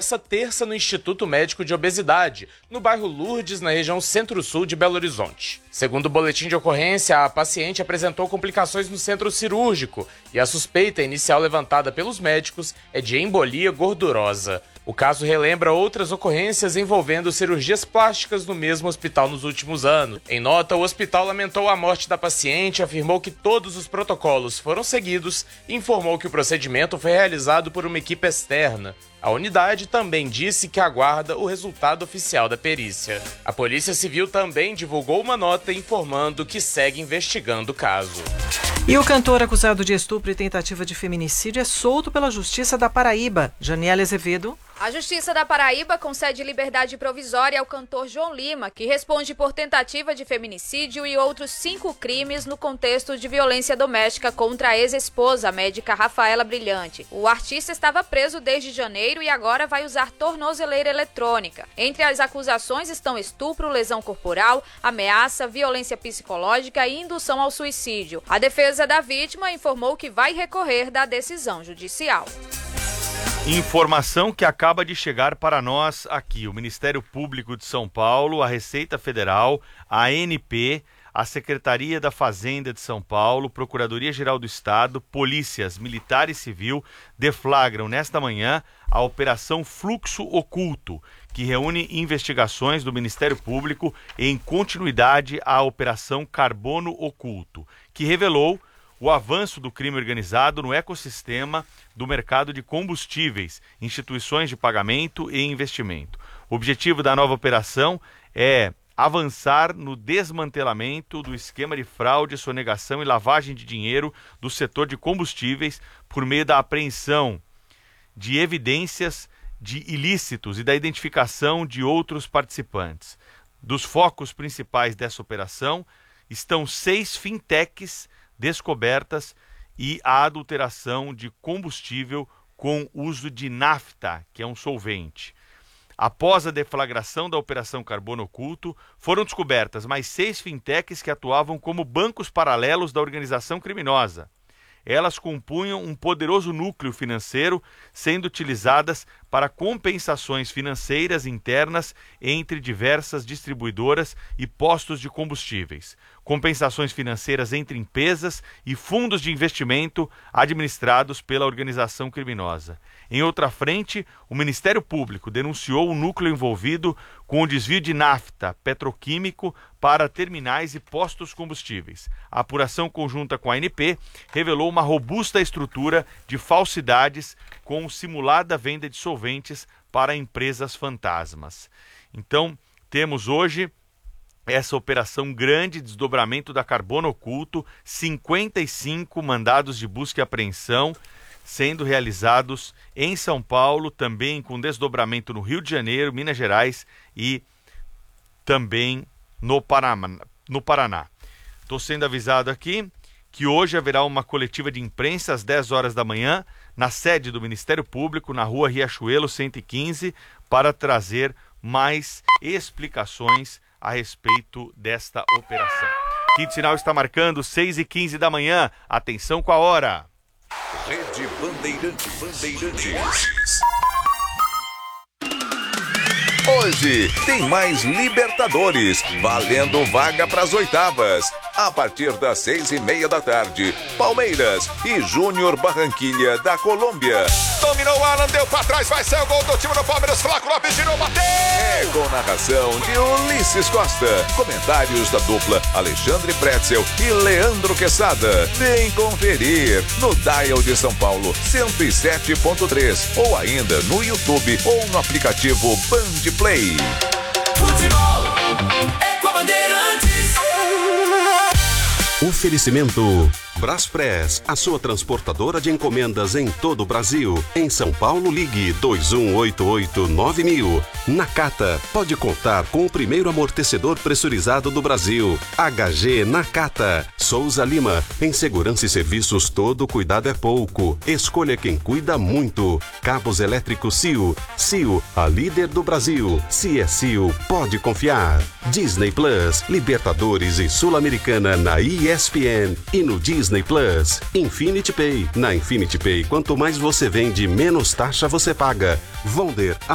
nessa terça no Instituto Médico de Obesidade, no bairro Lourdes, na região centro-sul de Belo Horizonte. Segundo o boletim de ocorrência, a paciente apresentou complicações no centro cirúrgico e a suspeita inicial levantada pelos médicos é de embolia gordurosa. O caso relembra outras ocorrências envolvendo cirurgias plásticas no mesmo hospital nos últimos anos. Em nota, o hospital lamentou a morte da paciente, afirmou que todos os protocolos foram seguidos e informou que o procedimento foi realizado por uma equipe externa. A unidade também disse que aguarda o resultado oficial da perícia. A Polícia Civil também divulgou uma nota informando que segue investigando o caso. E o cantor acusado de estupro e tentativa de feminicídio é solto pela Justiça da Paraíba. Janiela Azevedo. A Justiça da Paraíba concede liberdade provisória ao cantor João Lima, que responde por tentativa de feminicídio e outros 5 crimes no contexto de violência doméstica contra a ex-esposa, a médica Rafaela Brilhante. O artista estava preso desde janeiro e agora vai usar tornozeleira eletrônica. Entre as acusações estão estupro, lesão corporal, ameaça, violência psicológica e indução ao suicídio. A defesa da vítima informou que vai recorrer da decisão judicial. Informação que acaba de chegar para nós aqui. O Ministério Público de São Paulo, a Receita Federal, a ANP, a Secretaria da Fazenda de São Paulo, Procuradoria-Geral do Estado, polícias militar e civil deflagram nesta manhã a Operação Fluxo Oculto, que reúne investigações do Ministério Público em continuidade à Operação Carbono Oculto, que revelou o avanço do crime organizado no ecossistema do mercado de combustíveis, instituições de pagamento e investimento. O objetivo da nova operação é avançar no desmantelamento do esquema de fraude, sonegação e lavagem de dinheiro do setor de combustíveis por meio da apreensão de evidências de ilícitos e da identificação de outros participantes. Dos focos principais dessa operação estão 6 fintechs descobertas e a adulteração de combustível com uso de nafta, que é um solvente. Após a deflagração da Operação Carbono Oculto, foram descobertas mais 6 fintechs que atuavam como bancos paralelos da organização criminosa. Elas compunham um poderoso núcleo financeiro, sendo utilizadas para compensações financeiras internas entre diversas distribuidoras e postos de combustíveis. Compensações financeiras entre empresas e fundos de investimento administrados pela organização criminosa. Em outra frente, o Ministério Público denunciou o núcleo envolvido com o desvio de nafta petroquímico para terminais e postos combustíveis. A apuração conjunta com a ANP revelou uma robusta estrutura de falsidades com simulada venda de solventes para empresas fantasmas. Então, temos hoje essa operação grande, desdobramento da Carbono Oculto, 55 mandados de busca e apreensão sendo realizados em São Paulo, também com desdobramento no Rio de Janeiro, Minas Gerais e também no Paraná. Estou sendo avisado aqui que hoje haverá uma coletiva de imprensa às 10 horas da manhã na sede do Ministério Público, na rua Riachuelo 115, para trazer mais explicações a respeito desta operação. Quinto sinal está marcando 6h15 da manhã. Atenção com a hora. Rede Bandeirantes. Hoje tem mais Libertadores, valendo vaga para as oitavas. A partir das 6h30 da tarde, Palmeiras e Júnior Barranquilha da Colômbia. Dominou o Alan, deu para trás, vai ser o gol do time do Palmeiras. Flaco Lopes girou, bateu! É com narração de Ulisses Costa. Comentários da dupla Alexandre Pretzel e Leandro Quesada. Vem conferir no Dial de São Paulo 107.3 ou ainda no YouTube ou no aplicativo Band Play. Futebol é com a Bandeirantes. Oferecimento Braspress, a sua transportadora de encomendas em todo o Brasil. Em São Paulo, ligue 2188-9000. Nakata, pode contar com o primeiro amortecedor pressurizado do Brasil. HG Nakata. Souza Lima, em segurança e serviços todo cuidado é pouco. Escolha quem cuida muito. Cabos elétricos CIO. CIO, a líder do Brasil. Se é CIO, pode confiar. Disney Plus, Libertadores e Sul-Americana na ESPN e no Disney Plus. Infinity Pay. Na Infinity Pay, quanto mais você vende, menos taxa você paga. Vonder.